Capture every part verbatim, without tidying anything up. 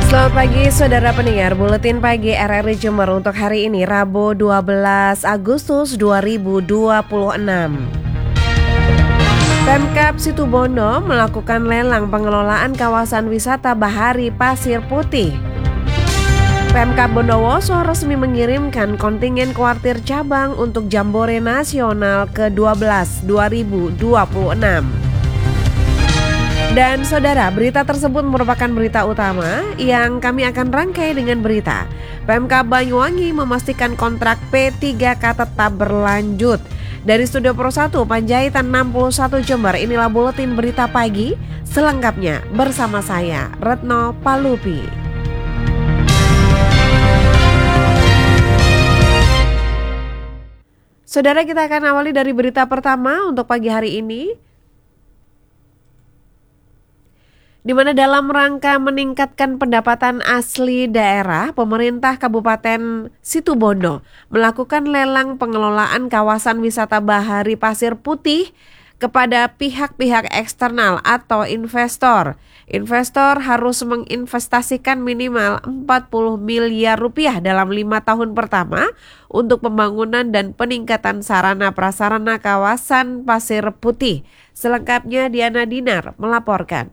Selamat pagi saudara pendengar, Buletin Pagi R R I Jember untuk hari ini Rabu dua belas Agustus dua ribu dua puluh enam. Pemkab Situbondo melakukan lelang pengelolaan kawasan wisata Bahari Pasir Putih. Pemkab Bondowoso resmi mengirimkan kontingen kuartir cabang untuk Jambore Nasional ke dua belas dua ribu dua puluh enam. Dan saudara, berita tersebut merupakan berita utama yang kami akan rangkai dengan berita Pemkab Banyuwangi memastikan kontrak P tiga K tetap berlanjut. Dari Studio Pro satu Panjaitan enam puluh satu Jember, inilah Buletin Berita Pagi selengkapnya bersama saya Retno Palupi. Saudara, kita akan awali dari berita pertama untuk pagi hari ini, di mana dalam rangka meningkatkan pendapatan asli daerah, pemerintah Kabupaten Situbondo melakukan lelang pengelolaan kawasan wisata Bahari Pasir Putih kepada pihak-pihak eksternal atau investor. Investor harus menginvestasikan minimal empat puluh miliar rupiah dalam lima tahun pertama untuk pembangunan dan peningkatan sarana prasarana kawasan Pasir Putih. Selengkapnya Diana Dinar melaporkan.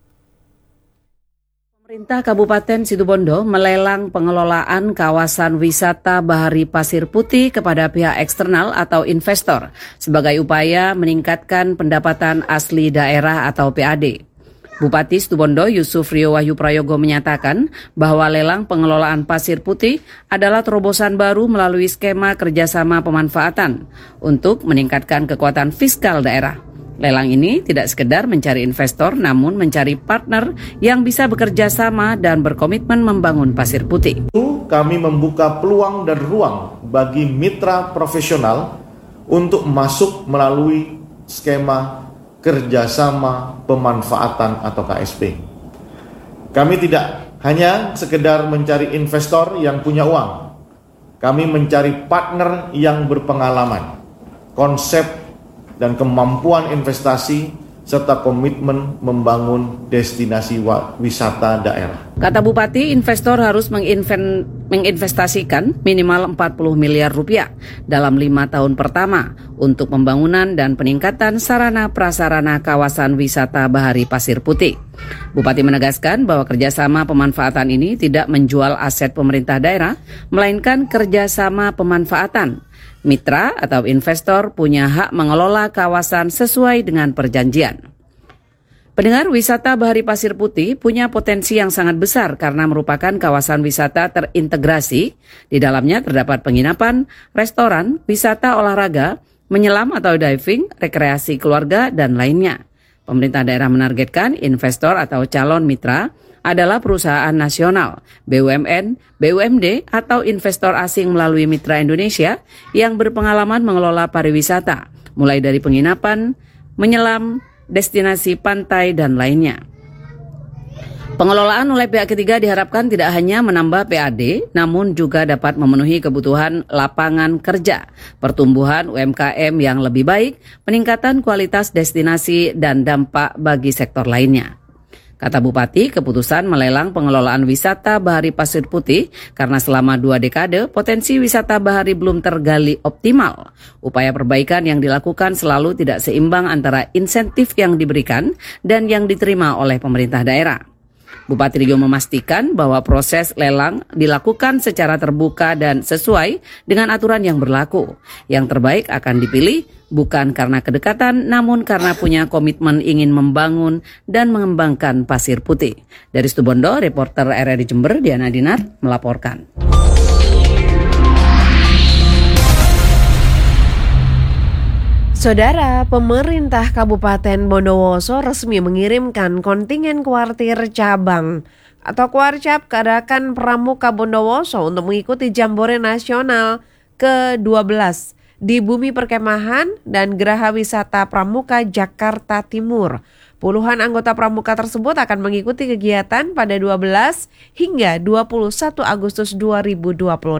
Pemerintah Kabupaten Situbondo melelang pengelolaan kawasan wisata Bahari Pasir Putih kepada pihak eksternal atau investor sebagai upaya meningkatkan pendapatan asli daerah atau P A D. Bupati Situbondo Yusuf Rio Wahyu Prayogo menyatakan bahwa lelang pengelolaan Pasir Putih adalah terobosan baru melalui skema kerjasama pemanfaatan untuk meningkatkan kekuatan fiskal daerah. Lelang ini tidak sekedar mencari investor, namun mencari partner yang bisa bekerja sama dan berkomitmen membangun Pasir Putih. Kami membuka peluang dan ruang bagi mitra profesional untuk masuk melalui skema kerjasama pemanfaatan atau K S P. Kami tidak hanya sekedar mencari investor yang punya uang, kami mencari partner yang berpengalaman, konsep dan kemampuan investasi serta komitmen membangun destinasi wisata daerah. Kata Bupati, investor harus menginven, menginvestasikan minimal empat puluh miliar rupiah dalam lima tahun pertama untuk pembangunan dan peningkatan sarana prasarana kawasan wisata Bahari Pasir Putih. Bupati menegaskan bahwa kerjasama pemanfaatan ini tidak menjual aset pemerintah daerah, melainkan kerjasama pemanfaatan. Mitra atau investor punya hak mengelola kawasan sesuai dengan perjanjian. Pendengar, wisata Bahari Pasir Putih punya potensi yang sangat besar karena merupakan kawasan wisata terintegrasi. Di dalamnya terdapat penginapan, restoran, wisata olahraga, menyelam atau diving, rekreasi keluarga, dan lainnya. Pemerintah daerah menargetkan investor atau calon mitra adalah perusahaan nasional, B U M N, B U M D, atau investor asing melalui Mitra Indonesia yang berpengalaman mengelola pariwisata, mulai dari penginapan, menyelam, destinasi pantai, dan lainnya. Pengelolaan oleh pihak ketiga diharapkan tidak hanya menambah P A D, namun juga dapat memenuhi kebutuhan lapangan kerja, pertumbuhan U M K M yang lebih baik, peningkatan kualitas destinasi, dan dampak bagi sektor lainnya. Kata Bupati, keputusan melelang pengelolaan wisata Bahari Pasir Putih karena selama dua dekade potensi wisata bahari belum tergali optimal. Upaya perbaikan yang dilakukan selalu tidak seimbang antara insentif yang diberikan dan yang diterima oleh pemerintah daerah. Bupati Rio memastikan bahwa proses lelang dilakukan secara terbuka dan sesuai dengan aturan yang berlaku. Yang terbaik akan dipilih bukan karena kedekatan, namun karena punya komitmen ingin membangun dan mengembangkan Pasir Putih. Dari Situbondo, reporter R R I Jember Diana Dinar melaporkan. Saudara, pemerintah Kabupaten Bondowoso resmi mengirimkan kontingen kuartir cabang atau kuarcap Kadakan Pramuka Bondowoso untuk mengikuti Jambore Nasional ke dua belas di Bumi Perkemahan dan Geraha Wisata Pramuka Jakarta Timur. Puluhan anggota pramuka tersebut akan mengikuti kegiatan pada dua belas hingga dua puluh satu Agustus dua ribu dua puluh.